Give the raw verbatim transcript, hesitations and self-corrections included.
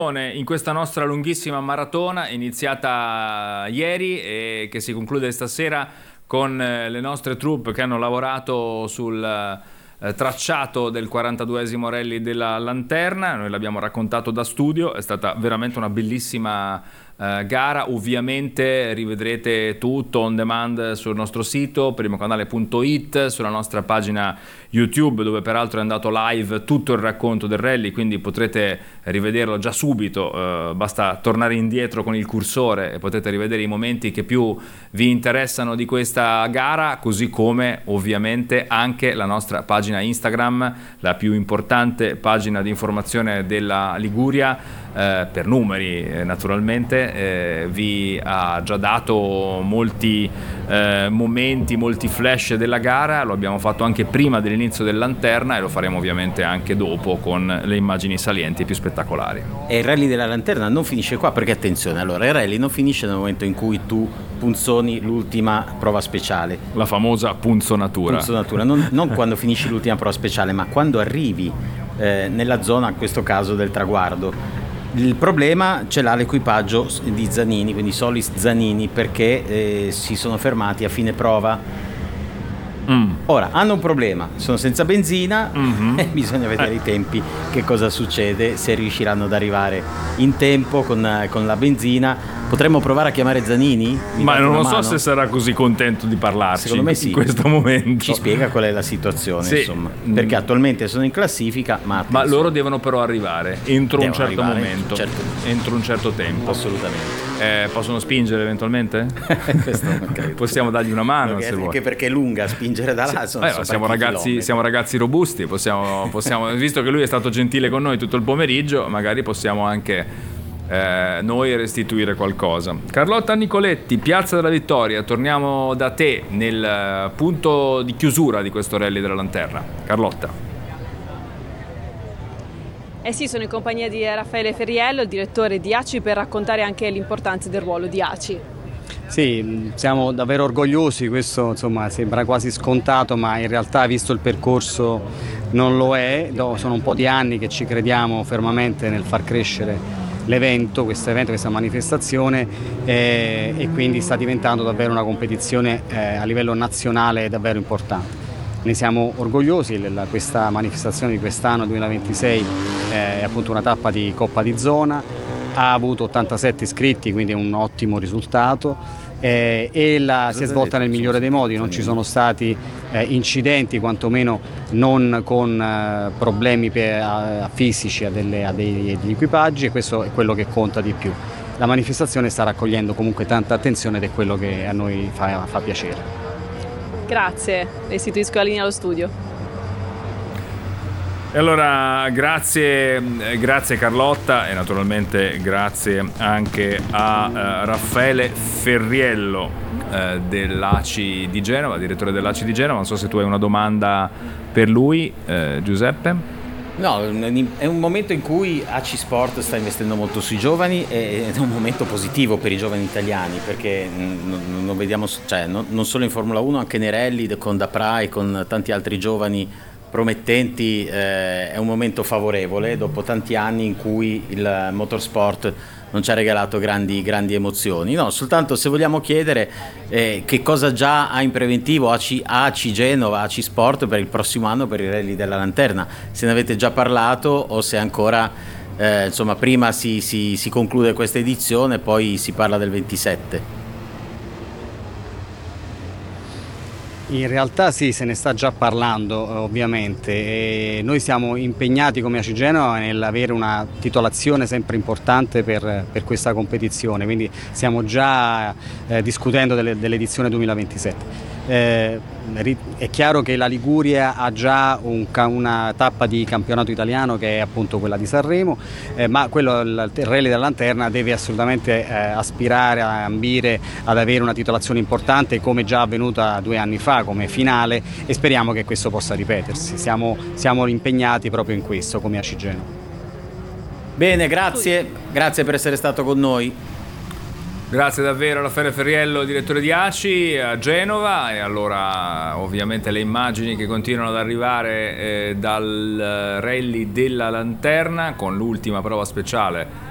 In questa nostra lunghissima maratona iniziata ieri e che si conclude stasera con le nostre troupe che hanno lavorato sul eh, tracciato del quarantaduesimo Rally della Lanterna. Noi l'abbiamo raccontato da studio, è stata veramente una bellissima eh, gara. Ovviamente rivedrete tutto on demand sul nostro sito primocanale punto it, sulla nostra pagina YouTube, dove peraltro è andato live tutto il racconto del rally, quindi potrete rivederlo già subito, eh, basta tornare indietro con il cursore e potete rivedere i momenti che più vi interessano di questa gara, così come ovviamente anche la nostra pagina Instagram, la più importante pagina di informazione della Liguria, eh, per numeri eh, naturalmente, eh, vi ha già dato molti eh, momenti, molti flash della gara. Lo abbiamo fatto anche prima dell'inizio inizio del Lanterna e lo faremo ovviamente anche dopo con le immagini salienti più spettacolari. E il Rally della Lanterna non finisce qua, perché attenzione, allora il rally non finisce nel momento in cui tu punzoni l'ultima prova speciale, la famosa punzonatura, punzonatura. Non, non quando finisci l'ultima prova speciale, ma quando arrivi eh, nella zona, in questo caso del traguardo. Il problema ce l'ha l'equipaggio di Zanini, quindi Solis Zanini, perché eh, si sono fermati a fine prova. Mm. Ora hanno un problema, sono senza benzina, mm-hmm. e bisogna vedere eh. i tempi, che cosa succede, se riusciranno ad arrivare in tempo con, con la benzina. Potremmo provare a chiamare Zanini? Ma non lo so se sarà così contento di parlarci. Secondo me sì. In questo momento ci spiega qual è la situazione, sì. Insomma, perché attualmente sono in classifica, ma, ma loro devono però arrivare entro devono un certo arrivare, momento, certo. entro un certo tempo. Assolutamente. Eh, possono spingere eventualmente? Questo non credo. Possiamo dargli una mano, perché, se vuoi. Anche perché è lunga spingere da là. Sì. Sono, eh, sono siamo, ragazzi, siamo ragazzi robusti, possiamo, possiamo visto che lui è stato gentile con noi tutto il pomeriggio, magari possiamo anche eh, noi restituire qualcosa. Carlotta Nicoletti, Piazza della Vittoria, torniamo da te nel punto di chiusura di questo Rally della Lanterna. Carlotta. Eh sì, sono in compagnia di Raffaele Ferriello, il direttore di A C I, per raccontare anche l'importanza del ruolo di A C I. Sì, siamo davvero orgogliosi, questo insomma sembra quasi scontato, ma in realtà visto il percorso non lo è. Sono un po' di anni che ci crediamo fermamente nel far crescere l'evento, questo evento, questa manifestazione, eh, e quindi sta diventando davvero una competizione eh, a livello nazionale davvero importante. Ne siamo orgogliosi. Questa manifestazione di quest'anno duemilaventisei è appunto una tappa di Coppa di Zona, ha avuto ottantasette iscritti, quindi è un ottimo risultato, eh, e la, si è svolta nel migliore dei modi. Non ci sono stati eh, incidenti, quantomeno non con eh, problemi per, a, fisici a, delle, a dei, degli equipaggi, e questo è quello che conta di più. La manifestazione sta raccogliendo comunque tanta attenzione ed è quello che a noi fa, fa piacere. Grazie, restituisco la linea allo studio. E allora grazie, grazie Carlotta, e naturalmente grazie anche a uh, Raffaele Ferriello uh, dell'A C I di Genova, direttore dell'A C I di Genova. Non so se tu hai una domanda per lui, uh, Giuseppe. No, è un momento in cui A C I Sport sta investendo molto sui giovani, ed è un momento positivo per i giovani italiani, perché non vediamo, cioè, non solo in Formula uno, anche nei rally con Dapra e con tanti altri giovani promettenti. Eh, è un momento favorevole dopo tanti anni in cui il motorsport non ci ha regalato grandi, grandi emozioni. No, soltanto se vogliamo chiedere eh, che cosa già ha in preventivo A C I, A C I Genova, A C I Sport per il prossimo anno, per i Rally della Lanterna. Se ne avete già parlato o se ancora eh, insomma prima si, si, si conclude questa edizione, poi si parla del ventisette. In realtà sì, se ne sta già parlando ovviamente, e noi siamo impegnati come A C I Genova nell'avere una titolazione sempre importante per, per questa competizione, quindi stiamo già eh, discutendo delle, dell'edizione duemilaventisette. Eh, è chiaro che la Liguria ha già un, una tappa di campionato italiano che è appunto quella di Sanremo, eh, ma quello, il Rally della Lanterna deve assolutamente eh, aspirare, ambire ad avere una titolazione importante, come già avvenuta due anni fa come finale, e speriamo che questo possa ripetersi. Siamo, siamo impegnati proprio in questo come A C I Genova. Bene, grazie, grazie per essere stato con noi. Grazie davvero a Raffaele Ferriello, direttore di A C I a Genova. E allora ovviamente le immagini che continuano ad arrivare eh, dal Rally della Lanterna, con l'ultima prova speciale